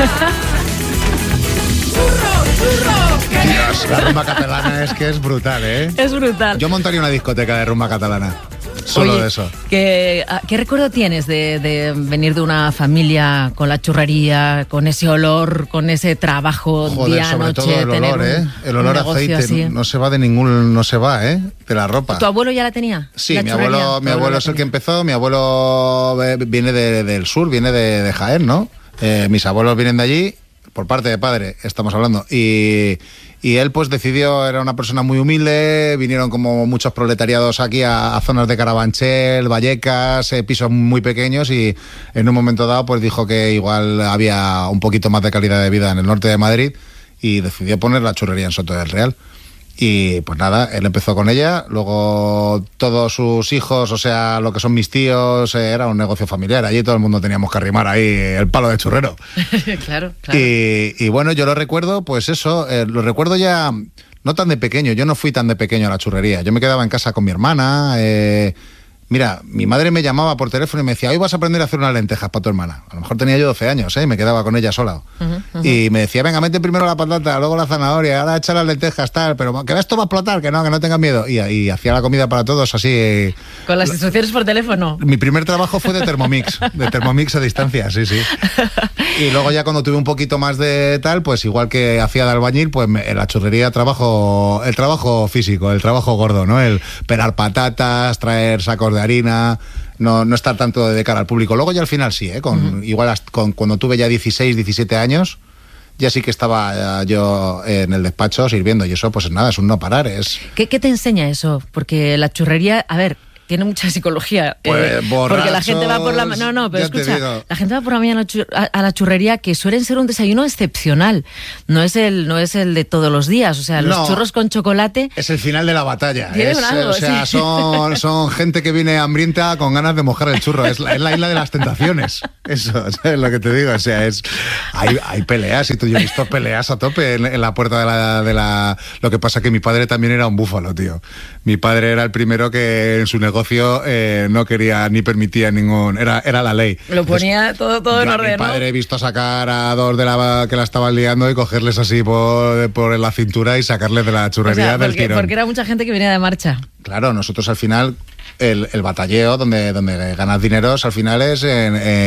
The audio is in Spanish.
Dios, la rumba catalana es que es brutal, ¿eh? Es brutal. Yo montaría una discoteca de rumba catalana. Solo de eso. ¿Qué recuerdo tienes de venir de una familia con la churrería, con ese olor, con ese trabajo día, sobre noche? todo el olor, el olor a aceite así. no se va de la ropa. ¿Tu abuelo ya la tenía? Sí, mi abuelo es el que empezó. Mi abuelo viene del sur, viene de Jaén, ¿no? Mis abuelos vienen de allí, por parte de padre, estamos hablando. Y él pues decidió, era una persona muy humilde, vinieron como muchos proletariados aquí a zonas de Carabanchel, Vallecas, pisos muy pequeños, y en un momento dado pues dijo que igual había un poquito más de calidad de vida en el norte de Madrid y decidió poner la churrería en Soto del Real. Y pues nada, él empezó con ella, luego todos sus hijos, o sea, lo que son mis tíos, era un negocio familiar. Allí todo el mundo teníamos que arrimar ahí el palo de churrero. Claro. Y bueno, yo lo recuerdo, pues eso, lo recuerdo ya no tan de pequeño. Yo no fui tan de pequeño a la churrería. Yo me quedaba en casa con mi hermana. Mira, mi madre me llamaba por teléfono y me decía, hoy vas a aprender a hacer unas lentejas para tu hermana. A lo mejor tenía yo 12 años, y me quedaba con ella sola. Y me decía, venga, mete primero la patata, luego la zanahoria, ahora echa las lentejas, tal, pero que esto va a explotar, que no tengas miedo. Y hacía la comida para todos así. ¿Con las instrucciones por teléfono? Mi primer trabajo fue de Thermomix a distancia, sí. Y luego ya cuando tuve un poquito más de tal, pues igual que hacía de albañil, pues en la churrería el trabajo físico, el trabajo gordo, ¿no? El pelar patatas, traer sacos de harina, no estar tanto de cara al público. Luego ya al final sí, igual cuando tuve ya 16, 17 años, ya sí que estaba yo en el despacho sirviendo, y eso pues nada, es un no parar. ¿Qué te enseña eso? Porque la churrería, a ver, tiene mucha psicología. Pues porque la gente va por la... No, pero escucha, la gente va por la mañana a la churrería, que suelen ser un desayuno excepcional. No es el de todos los días. O sea, los churros con chocolate... Es el final de la batalla. Algo, sí. son gente que viene hambrienta con ganas de mojar el churro. Es la isla de las tentaciones. Eso, es lo que te digo. O sea, hay peleas, y yo he visto peleas a tope en la puerta de la... Lo que pasa que mi padre también era un búfalo, tío. Mi padre era el primero que en su negocio no quería ni permitía ningún... Era la ley. Lo ponía todo en orden, Mi padre he visto sacar a dos que la estaban liando y cogerles así por la cintura y sacarles de la churrería del tirón. Porque era mucha gente que venía de marcha. Claro, nosotros al final, el batalleo donde ganas dineros al final es